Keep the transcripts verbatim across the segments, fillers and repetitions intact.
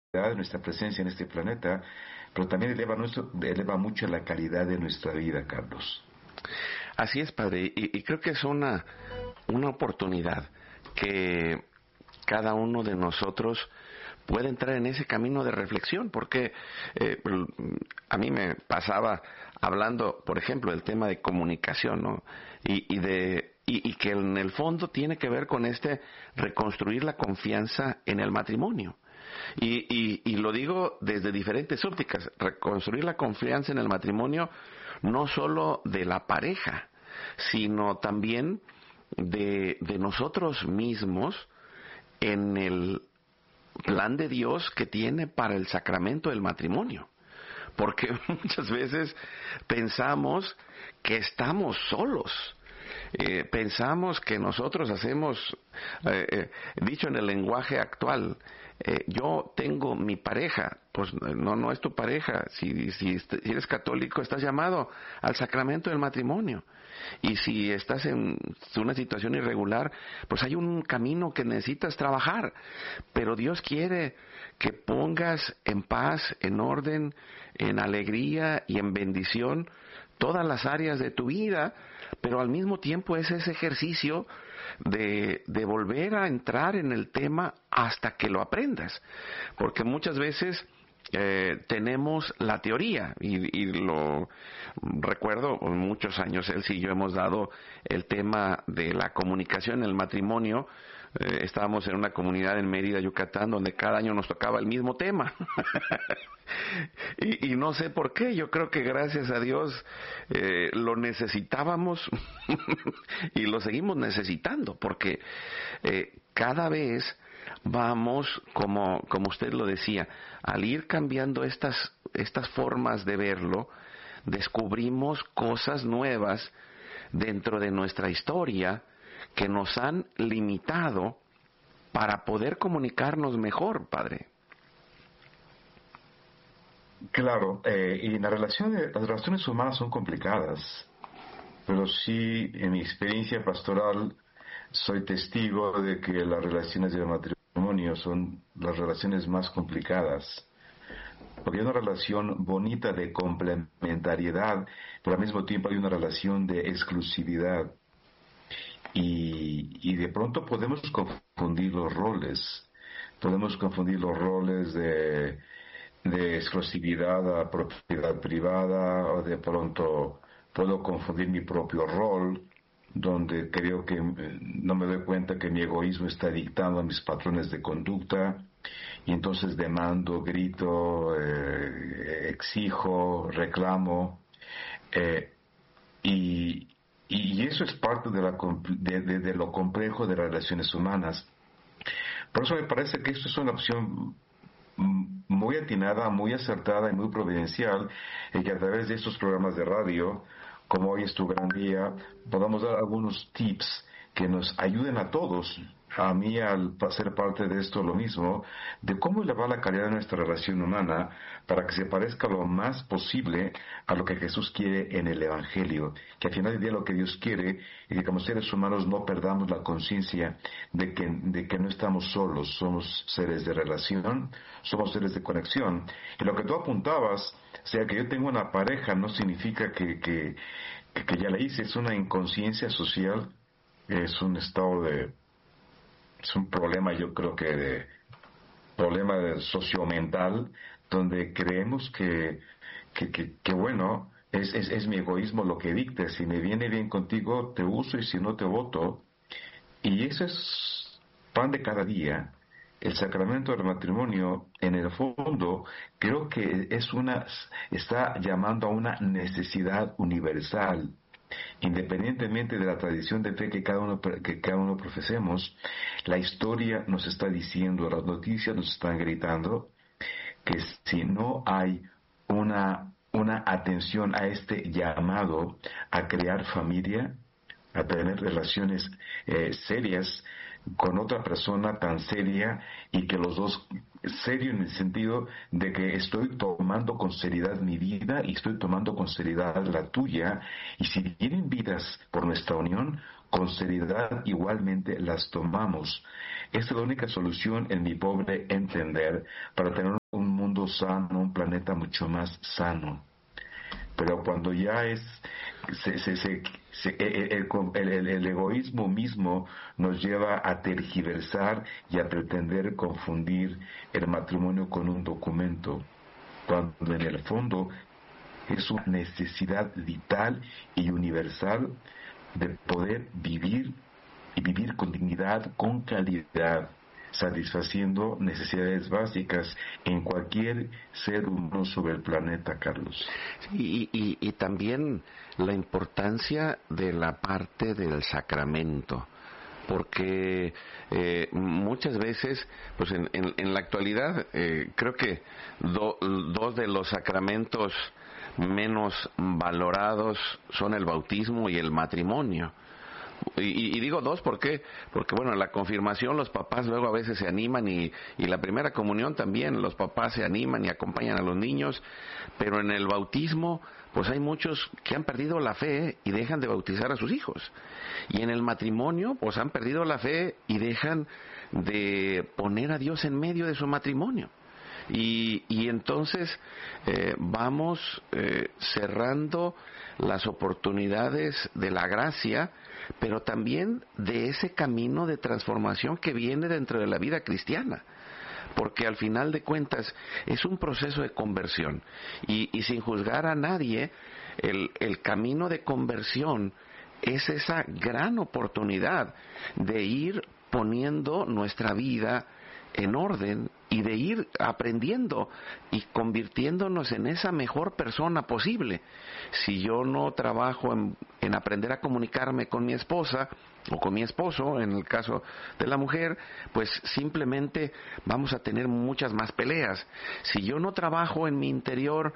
de nuestra presencia en este planeta, pero también eleva, nuestro, eleva mucho la calidad de nuestra vida, Carlos. Así es, padre, y, y creo que es una, una oportunidad que cada uno de nosotros puede entrar en ese camino de reflexión, porque eh, a mí me pasaba hablando, por ejemplo, del tema de comunicación, ¿no? Y, y de y, y que en el fondo tiene que ver con este reconstruir la confianza en el matrimonio. Y, y, y lo digo desde diferentes ópticas, reconstruir la confianza en el matrimonio no solo de la pareja, sino también de, de nosotros mismos en el plan de Dios que tiene para el sacramento del matrimonio. Porque muchas veces pensamos que estamos solos. Eh, pensamos que nosotros hacemos, eh, eh, dicho en el lenguaje actual, eh, yo tengo mi pareja, pues no, no es tu pareja. Si, si, si eres católico, estás llamado al sacramento del matrimonio. Y si estás en una situación irregular, pues hay un camino que necesitas trabajar. Pero Dios quiere que pongas en paz, en orden, en alegría y en bendición todas las áreas de tu vida, pero al mismo tiempo es ese ejercicio de, de volver a entrar en el tema hasta que lo aprendas. Porque muchas veces Eh, tenemos la teoría y, y lo recuerdo muchos años él y yo hemos dado el tema de la comunicación en el matrimonio. Eh, estábamos en una comunidad en Mérida, Yucatán, donde cada año nos tocaba el mismo tema y, y no sé por qué. Yo creo que gracias a Dios eh, lo necesitábamos y lo seguimos necesitando, porque eh, cada vez vamos, como, como usted lo decía, al ir cambiando estas, estas formas de verlo, descubrimos cosas nuevas dentro de nuestra historia que nos han limitado para poder comunicarnos mejor, padre. Claro, eh, y la relación, las relaciones humanas son complicadas, pero sí, en mi experiencia pastoral, soy testigo de que las relaciones de matrimonio son las relaciones más complicadas, porque hay una relación bonita de complementariedad, pero al mismo tiempo hay una relación de exclusividad, y, y de pronto podemos confundir los roles, podemos confundir los roles de, de exclusividad a propiedad privada, o de pronto puedo confundir mi propio rol, donde creo que eh, no me doy cuenta que mi egoísmo está dictando mis patrones de conducta, y entonces demando, grito, eh, exijo, reclamo, eh, y, y eso es parte de, la, de, de, de lo complejo de las relaciones humanas. Por eso me parece que esto es una opción muy atinada, muy acertada y muy providencial, y que a través de estos programas de radio, como hoy es tu gran día, podamos dar algunos tips que nos ayuden a todos, a mí al ser parte de esto lo mismo, de cómo elevar la calidad de nuestra relación humana para que se parezca lo más posible a lo que Jesús quiere en el Evangelio, que al final del día lo que Dios quiere y que como seres humanos no perdamos la conciencia de que, de que no estamos solos, somos seres de relación, somos seres de conexión. Y lo que tú apuntabas, o sea, que yo tengo una pareja no significa que, que, que, que ya la hice, es una inconsciencia social, es un estado de, es un problema, yo creo que de problema de sociomental, donde creemos que, que, que, que bueno, es, es, es mi egoísmo lo que dicta, si me viene bien contigo te uso y si no te voto, y eso es pan de cada día. El sacramento del matrimonio, en el fondo, creo que es una, está llamando a una necesidad universal. Independientemente de la tradición de fe que cada uno que cada uno profesemos, la historia nos está diciendo, las noticias nos están gritando que si no hay una una atención a este llamado a crear familia, a tener relaciones eh, serias con otra persona tan seria, y que los dos, serio en el sentido de que estoy tomando con seriedad mi vida y estoy tomando con seriedad la tuya, y si vienen vidas por nuestra unión, con seriedad igualmente las tomamos. Esta es la única solución, en mi pobre entender, para tener mundo sano, un planeta mucho más sano. Pero cuando ya es se, se, se, se, el, el, el, el egoísmo mismo nos lleva a tergiversar y a pretender confundir el matrimonio con un documento, cuando en el fondo es una necesidad vital y universal de poder vivir y vivir con dignidad, con calidad, satisfaciendo necesidades básicas en cualquier ser humano sobre el planeta, Carlos. Y, y, y también la importancia de la parte del sacramento, porque eh, muchas veces, pues en, en, en la actualidad, eh, creo que do, dos de los sacramentos menos valorados son el bautismo y el matrimonio. Y, y digo dos, ¿por qué? Porque bueno, la confirmación los papás luego a veces se animan y, y la primera comunión también, los papás se animan y acompañan a los niños, pero en el bautismo pues hay muchos que han perdido la fe y dejan de bautizar a sus hijos. Y en el matrimonio pues han perdido la fe y dejan de poner a Dios en medio de su matrimonio. Y, y entonces eh, vamos eh, cerrando las oportunidades de la gracia, pero también de ese camino de transformación que viene dentro de la vida cristiana, porque al final de cuentas es un proceso de conversión y, y sin juzgar a nadie, el, el camino de conversión es esa gran oportunidad de ir poniendo nuestra vida en orden y de ir aprendiendo y convirtiéndonos en esa mejor persona posible. Si yo no trabajo en, en aprender a comunicarme con mi esposa o con mi esposo, en el caso de la mujer, pues simplemente vamos a tener muchas más peleas. Si yo no trabajo en mi interior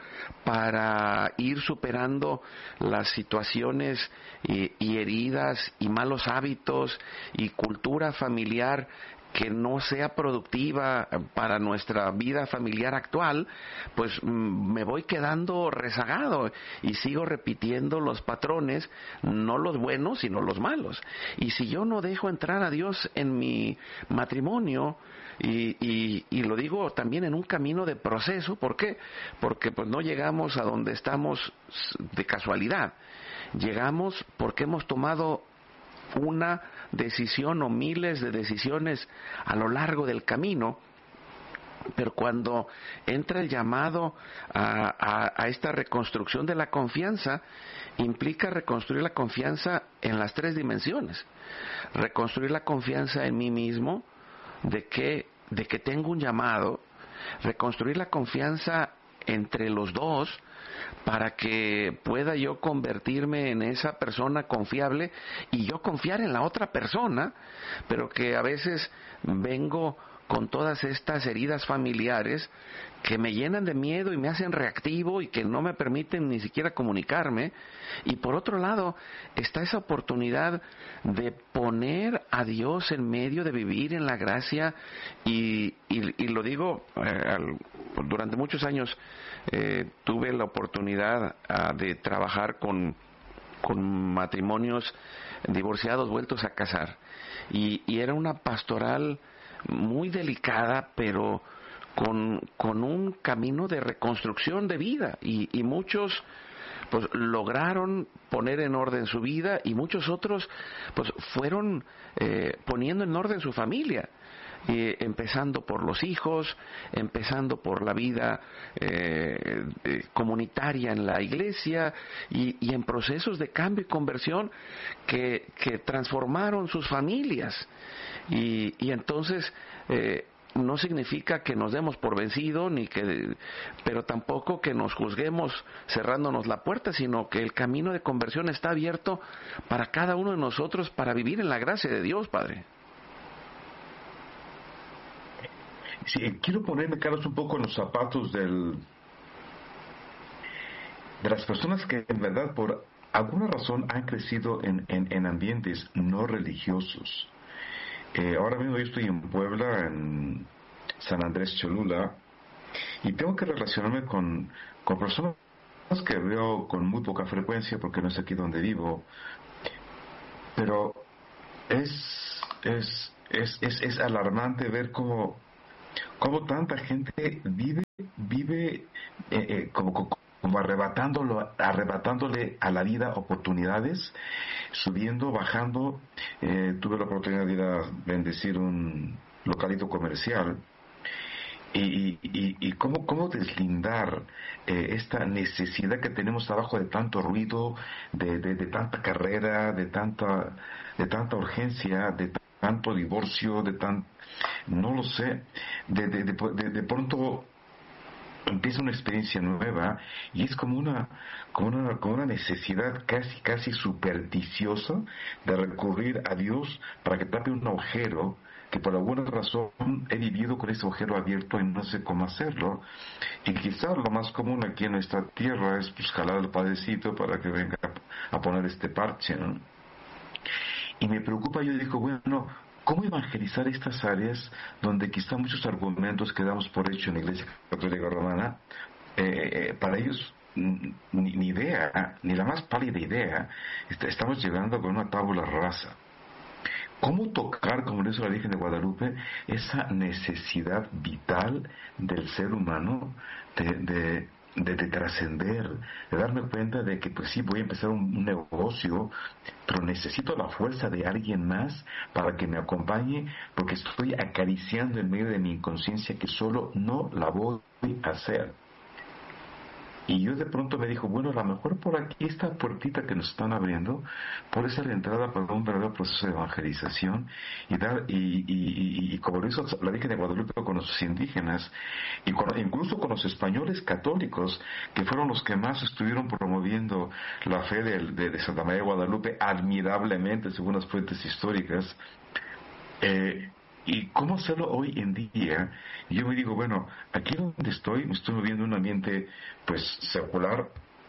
para ir superando las situaciones y, y heridas y malos hábitos y cultura familiar que no sea productiva para nuestra vida familiar actual, pues me voy quedando rezagado y sigo repitiendo los patrones, no los buenos, sino los malos. Y si yo no dejo entrar a Dios en mi matrimonio, y, y, y lo digo también en un camino de proceso, ¿por qué? Porque pues no llegamos a donde estamos de casualidad, llegamos porque hemos tomado una decisión o miles de decisiones a lo largo del camino, pero cuando entra el llamado a, a, a esta reconstrucción de la confianza, implica reconstruir la confianza en las tres dimensiones. Reconstruir la confianza en mí mismo, de que, de que tengo un llamado, reconstruir la confianza entre los dos, para que pueda yo convertirme en esa persona confiable y yo confiar en la otra persona, pero que a veces vengo con todas estas heridas familiares que me llenan de miedo y me hacen reactivo y que no me permiten ni siquiera comunicarme. Y por otro lado está esa oportunidad de poner a Dios en medio, de vivir en la gracia, y, y, y lo digo, eh, durante muchos años eh, tuve la oportunidad uh, de trabajar con, con matrimonios divorciados vueltos a casar, y, y era una pastoral muy delicada, pero con, con un camino de reconstrucción de vida, y, y muchos pues lograron poner en orden su vida y muchos otros pues fueron eh, poniendo en orden su familia, eh, empezando por los hijos, empezando por la vida eh, eh, comunitaria en la iglesia, y, y en procesos de cambio y conversión que, que transformaron sus familias. Y, y entonces eh, no significa que nos demos por vencido, ni que, pero tampoco que nos juzguemos cerrándonos la puerta, sino que el camino de conversión está abierto para cada uno de nosotros para vivir en la gracia de Dios, Padre. Sí, quiero ponerme, Carlos, un poco en los zapatos del, de las personas que en verdad por alguna razón han crecido en, en, en ambientes no religiosos. Eh, ahora mismo yo estoy en Puebla, en San Andrés Cholula, y tengo que relacionarme con, con personas que veo con muy poca frecuencia porque no es aquí donde vivo, pero es es es es, es alarmante ver cómo cómo tanta gente vive, vive eh, eh, como, como, como arrebatándolo, arrebatándole a la vida oportunidades, subiendo, bajando. Eh, tuve la oportunidad de ir a bendecir un localito comercial. Y, y, y cómo, cómo deslindar eh, esta necesidad que tenemos abajo de tanto ruido, de, de, de tanta carrera, de tanta, de tanta urgencia, de tanto divorcio, de tan, no lo sé, de, de, de, de, de pronto empieza una experiencia nueva y es como una, como una, como una necesidad casi, casi supersticiosa de recurrir a Dios para que tape un agujero que por alguna razón he vivido con ese agujero abierto y no sé cómo hacerlo. Y quizás lo más común aquí en nuestra tierra es pues jalar al padrecito para que venga a poner este parche, ¿no? Y me preocupa, yo digo, bueno, ¿cómo evangelizar estas áreas donde quizá muchos argumentos que damos por hecho en la Iglesia Católica Romana, eh, eh, para ellos mm, ni, ni idea, ni la más pálida idea, est- estamos llegando con una tábula rasa? ¿Cómo tocar, como lo hizo la Virgen de Guadalupe, esa necesidad vital del ser humano de, de, de, de trascender, de darme cuenta de que pues sí, voy a empezar un, un negocio, pero necesito la fuerza de alguien más para que me acompañe, porque estoy acariciando en medio de mi inconsciencia que solo no la voy a hacer? Y yo de pronto me dijo, bueno, a lo mejor por aquí, esta puertita que nos están abriendo, puede ser la entrada para un verdadero proceso de evangelización y dar, y, y, y, y como lo hizo la Virgen de Guadalupe con los indígenas, y con, incluso con los españoles católicos, que fueron los que más estuvieron promoviendo la fe de, de, de Santa María de Guadalupe, admirablemente, según las fuentes históricas. Eh, ¿Y cómo hacerlo hoy en día? Y yo me digo, bueno, aquí donde estoy, me estoy moviendo en un ambiente, pues, secular.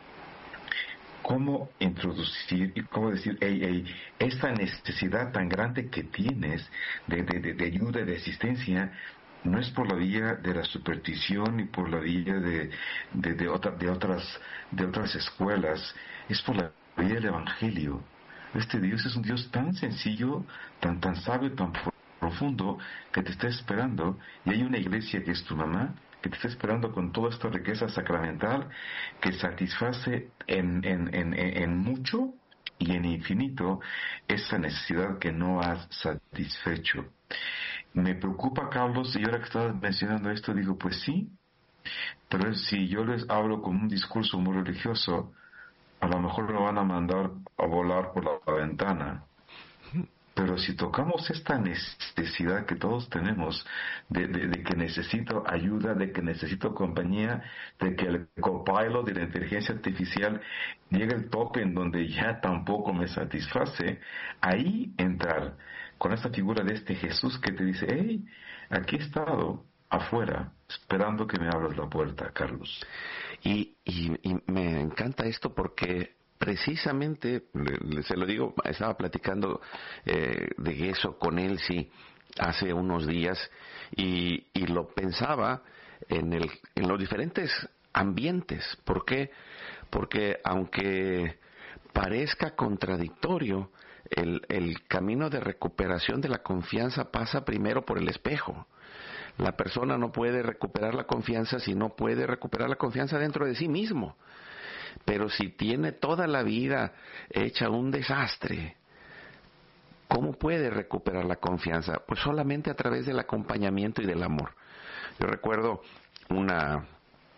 ¿Cómo introducir y cómo decir, hey, hey, esta necesidad tan grande que tienes de, de, de, de ayuda, de asistencia, no es por la vía de la superstición ni por la vía de, de, de, otra, de, otras, de otras escuelas, es por la vía del Evangelio? Este Dios es un Dios tan sencillo, tan, tan sabio, tan profundo, que te está esperando, y hay una iglesia que es tu mamá, que te está esperando con toda esta riqueza sacramental que satisface en, en, en, en mucho y en infinito esa necesidad que no has satisfecho. Me preocupa, Carlos, y ahora que estabas mencionando esto, digo, pues sí, pero si yo les hablo con un discurso muy religioso, a lo mejor me van a mandar a volar por la ventana. Pero si tocamos esta necesidad que todos tenemos, de, de, de que necesito ayuda, de que necesito compañía, de que el copilot de la inteligencia artificial llega el tope en donde ya tampoco me satisface, ahí entrar con esta figura de este Jesús que te dice, hey, aquí he estado afuera, esperando que me abras la puerta, Carlos. Y, y, y me encanta esto porque precisamente, le, le, se lo digo, estaba platicando eh, de eso con él, sí, hace unos días, y, y lo pensaba en, el, en los diferentes ambientes. ¿Por qué? Porque aunque parezca contradictorio, el, el camino de recuperación de la confianza pasa primero por el espejo. La persona no puede recuperar la confianza si no puede recuperar la confianza dentro de sí mismo. Pero si tiene toda la vida hecha un desastre, ¿cómo puede recuperar la confianza? Pues solamente a través del acompañamiento y del amor. Yo recuerdo una,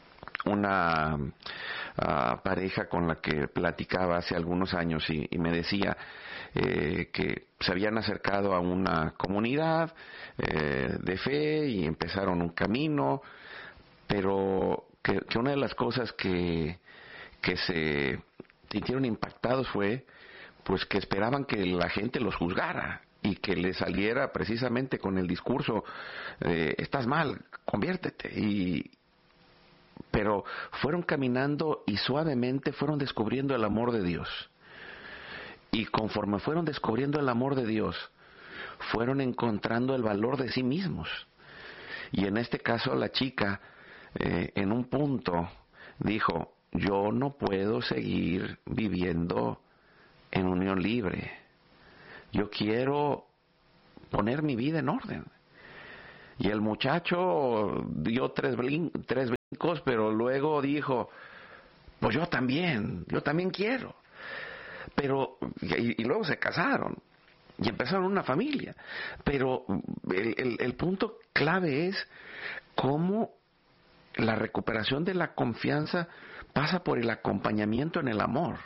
una uh, pareja con la que platicaba hace algunos años y, y me decía eh, que se habían acercado a una comunidad eh, de fe y empezaron un camino, pero que, que una de las cosas que que se sintieron impactados fue pues que esperaban que la gente los juzgara y que les saliera precisamente con el discurso eh, estás mal, conviértete. Y pero fueron caminando y suavemente fueron descubriendo el amor de Dios, y conforme fueron descubriendo el amor de Dios fueron encontrando el valor de sí mismos. Y en este caso la chica eh, en un punto dijo, yo no puedo seguir viviendo en unión libre. Yo quiero poner mi vida en orden. Y el muchacho dio tres, blin, tres brincos, pero luego dijo, pues yo también, yo también quiero. Pero, y, y luego se casaron y empezaron una familia. Pero el, el, el punto clave es cómo la recuperación de la confianza pasa por el acompañamiento en el amor,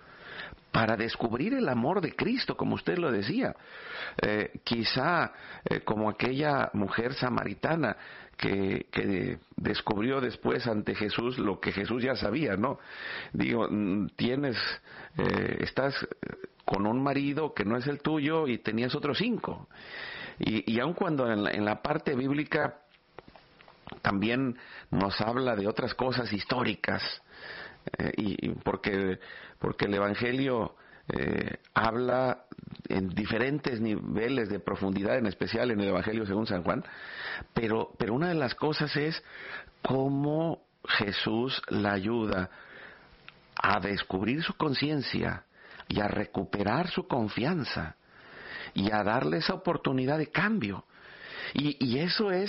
para descubrir el amor de Cristo, como usted lo decía. Eh, quizá eh, como aquella mujer samaritana que, que descubrió después ante Jesús lo que Jesús ya sabía, ¿no? Digo, tienes, eh, estás con un marido que no es el tuyo y tenías otros cinco. Y, y aun cuando en la, en la parte bíblica también nos habla de otras cosas históricas, eh, y, y porque porque el Evangelio eh, habla en diferentes niveles de profundidad, en especial en el Evangelio según San Juan, pero pero una de las cosas es cómo Jesús la ayuda a descubrir su conciencia y a recuperar su confianza y a darle esa oportunidad de cambio. Y, y eso es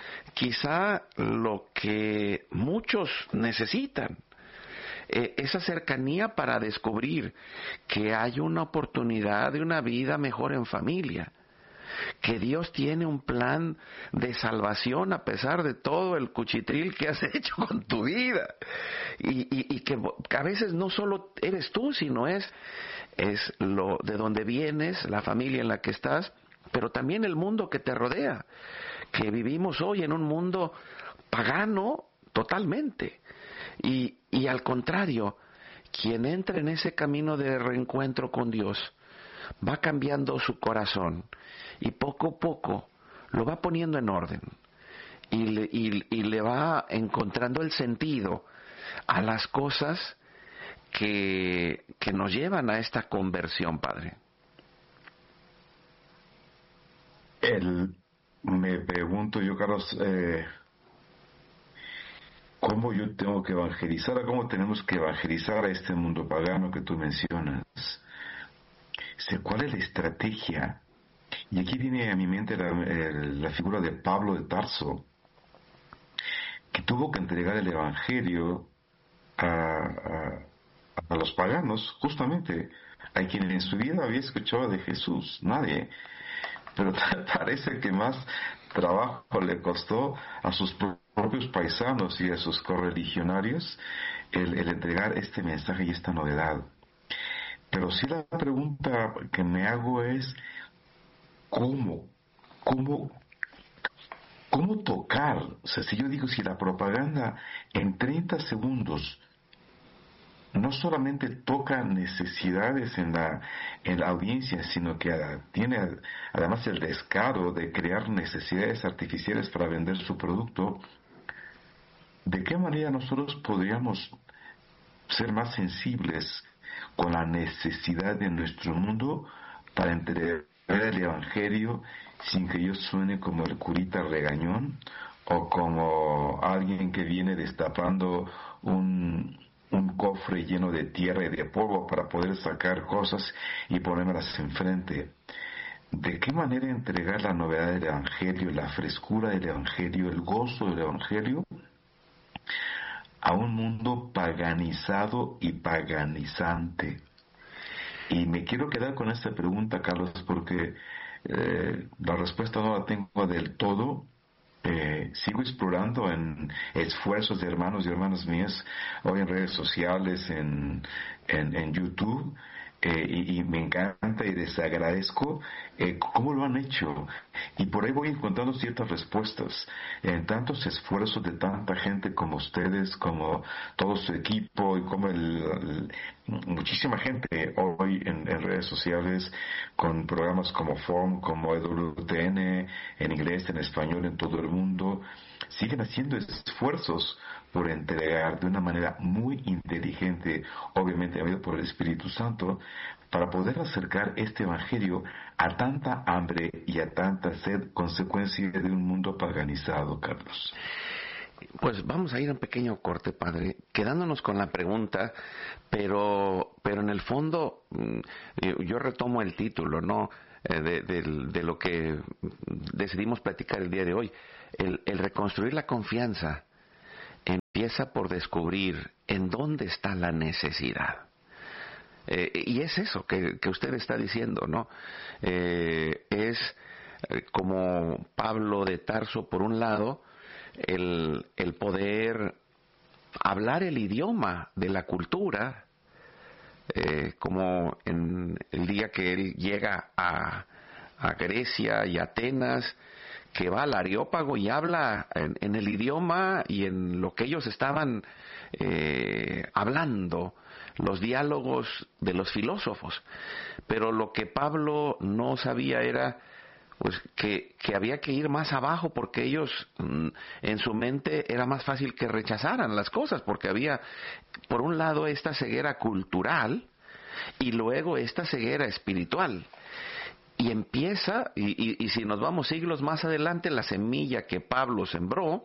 quizá lo que muchos necesitan, eh, esa cercanía para descubrir que hay una oportunidad de una vida mejor en familia, que Dios tiene un plan de salvación a pesar de todo el cuchitril que has hecho con tu vida, y, y, y que a veces no solo eres tú, sino es, es lo de donde vienes, la familia en la que estás, pero también el mundo que te rodea, que vivimos hoy en un mundo pagano totalmente. Y, y al contrario, quien entra en ese camino de reencuentro con Dios va cambiando su corazón y poco a poco lo va poniendo en orden y le, y, y le va encontrando el sentido a las cosas que, que nos llevan a esta conversión, Padre. El, me pregunto yo, Carlos, eh, ¿cómo yo tengo que evangelizar? ¿Cómo tenemos que evangelizar a este mundo pagano que tú mencionas? ¿Cuál es la estrategia? Y aquí viene a mi mente la, la figura de Pablo de Tarso, que tuvo que entregar el Evangelio a, a, a los paganos, justamente a quien en su vida había escuchado de Jesús, nadie. Pero parece que más trabajo le costó a sus propios paisanos y a sus correligionarios el, el entregar este mensaje y esta novedad. Pero sí, la pregunta que me hago es ¿cómo? ¿Cómo? ¿Cómo tocar? O sea, si yo digo, si la propaganda en treinta segundos no solamente toca necesidades en la, en la audiencia, sino que tiene además el descaro de crear necesidades artificiales para vender su producto, ¿de qué manera nosotros podríamos ser más sensibles con la necesidad de nuestro mundo para entregar el Evangelio sin que yo suene como el curita regañón o como alguien que viene destapando un, un cofre lleno de tierra y de polvo para poder sacar cosas y ponérmelas enfrente? ¿De qué manera entregar la novedad del Evangelio, la frescura del Evangelio, el gozo del Evangelio a un mundo paganizado y paganizante? Y me quiero quedar con esta pregunta, Carlos, porque eh, la respuesta no la tengo del todo. Eh, sigo explorando en esfuerzos de hermanos y hermanas mías, hoy en redes sociales, en, en, en YouTube, eh, y, y me encanta y les agradezco eh, cómo lo han hecho, y por ahí voy encontrando ciertas respuestas en tantos esfuerzos de tanta gente como ustedes, como todo su equipo, y como el, el, muchísima gente hoy en, en redes sociales con programas como F O M, como E W T N, en inglés, en español, en todo el mundo, siguen haciendo esfuerzos por entregar de una manera muy inteligente, obviamente habido por el Espíritu Santo, para poder acercar este Evangelio a tanta hambre y a tanta sed, consecuencia de un mundo paganizado, Carlos. Pues vamos a ir a un pequeño corte, Padre, quedándonos con la pregunta, pero pero en el fondo yo retomo el título, ¿no? eh, de, de, de lo que decidimos platicar el día de hoy. El, el reconstruir la confianza empieza por descubrir en dónde está la necesidad. Eh, y es eso que, que usted está diciendo, ¿no? Eh, es eh, como Pablo de Tarso, por un lado, el, el poder hablar el idioma de la cultura, eh, como en el día que él llega a, a Grecia y Atenas, que va al Areópago y habla en, en el idioma y en lo que ellos estaban eh, hablando, los diálogos de los filósofos. Pero lo que Pablo no sabía era pues que, que había que ir más abajo, porque ellos en su mente era más fácil que rechazaran las cosas, porque había por un lado esta ceguera cultural y luego esta ceguera espiritual. Y empieza, y, y, y si nos vamos siglos más adelante, la semilla que Pablo sembró,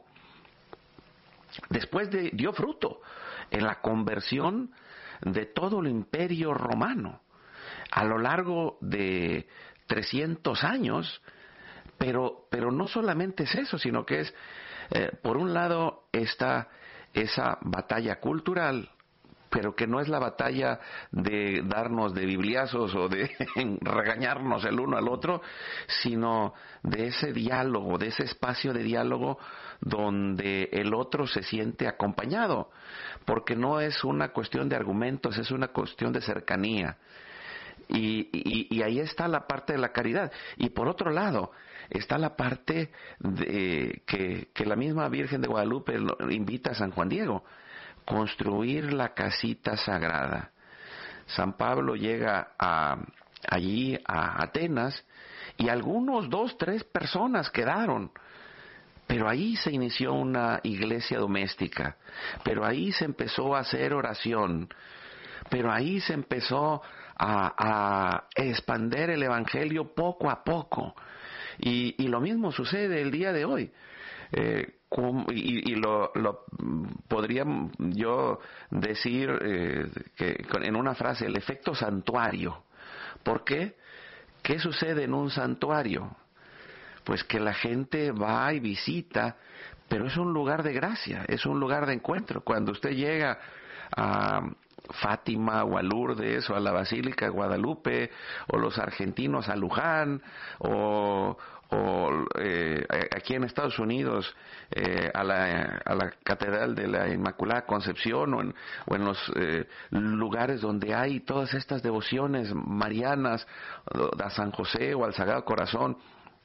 después de, dio fruto en la conversión de todo el imperio romano, a lo largo de trescientos años, pero, pero no solamente es eso, sino que es, eh, por un lado está esa batalla cultural, pero que no es la batalla de darnos de bibliazos o de regañarnos el uno al otro, sino de ese diálogo, de ese espacio de diálogo donde el otro se siente acompañado, porque no es una cuestión de argumentos, es una cuestión de cercanía. Y, y, y ahí está la parte de la caridad. Y por otro lado está la parte de, que, que la misma Virgen de Guadalupe invita a San Juan Diego: construir la casita sagrada. San Pablo llega a, allí a Atenas y algunos dos, tres personas quedaron, pero ahí se inició una iglesia doméstica, pero ahí se empezó a hacer oración, pero ahí se empezó a, a expander el evangelio poco a poco. Y, y lo mismo sucede el día de hoy. Eh, y, y lo, lo podría yo decir eh, que en una frase, el efecto santuario. ¿Por qué? ¿Qué sucede en un santuario? Pues que la gente va y visita, pero es un lugar de gracia, es un lugar de encuentro. Cuando usted llega a Fátima o a Lourdes o a la Basílica de Guadalupe, o los argentinos a Luján, o o eh, aquí en Estados Unidos eh, a, la, a la Catedral de la Inmaculada Concepción, o en, o en los eh, lugares donde hay todas estas devociones marianas, a San José o al Sagrado Corazón,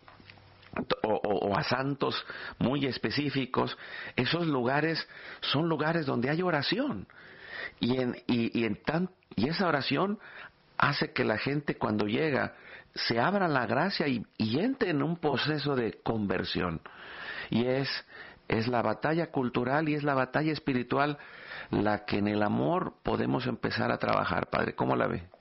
o, o, o a santos muy específicos, esos lugares son lugares donde hay oración, y, en, y, y, en tan, y esa oración hace que la gente, cuando llega, se abra la gracia y, y entre en un proceso de conversión. Y es, es la batalla cultural y es la batalla espiritual la que en el amor podemos empezar a trabajar. Padre, ¿cómo la ve?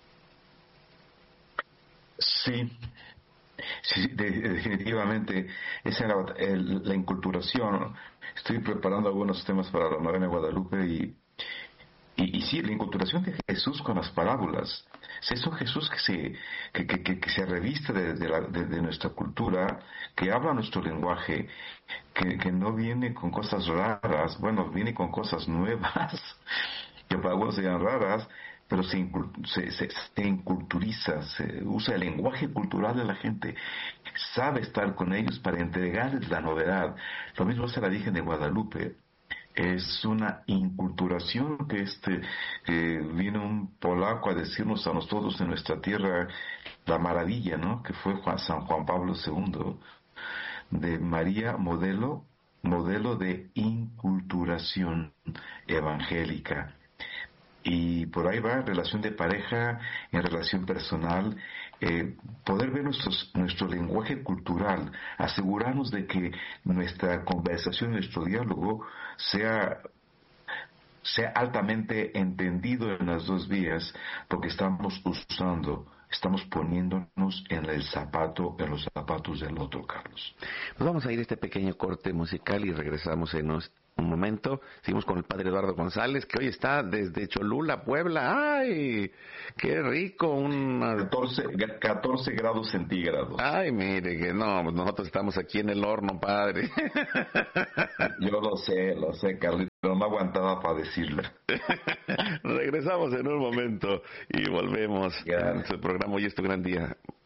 Sí, sí, de, definitivamente. Esa es la, el, la inculturación. Estoy preparando algunos temas para la novena de Guadalupe y Y, y sí, la inculturación de Jesús con las parábolas. Es eso Jesús que se, que, que, que, que se reviste de, de, la, de, de nuestra cultura, que habla nuestro lenguaje, que, que no viene con cosas raras, bueno, viene con cosas nuevas, que para algunos sean raras, pero se, se, se, se inculturiza, se usa el lenguaje cultural de la gente, sabe estar con ellos para entregarles la novedad. Lo mismo hace la Virgen de Guadalupe. Es una inculturación que este que viene un polaco a decirnos a nosotros en nuestra tierra la maravilla, ¿no? Que fue Juan, San Juan Pablo segundo, de María, modelo modelo de inculturación evangélica. Y por ahí va, en relación de pareja, en relación personal, eh, poder ver nuestros, nuestro lenguaje cultural, asegurarnos de que nuestra conversación, nuestro diálogo sea, sea altamente entendido en las dos vías, porque estamos usando, estamos poniéndonos en el zapato, en los zapatos del otro, Carlos. Pues vamos a ir a este pequeño corte musical y regresamos en unos un momento. Seguimos con el padre Eduardo González, que hoy está desde Cholula, Puebla. ¡Ay! ¡Qué rico! Una... catorce, catorce grados centígrados. Ay, mire, que no, nosotros estamos aquí en el horno, padre. Yo lo sé, lo sé, Carlito, pero no aguantaba para decirlo. Regresamos en un momento y volvemos. Ya. En su programa Hoy es tu gran día.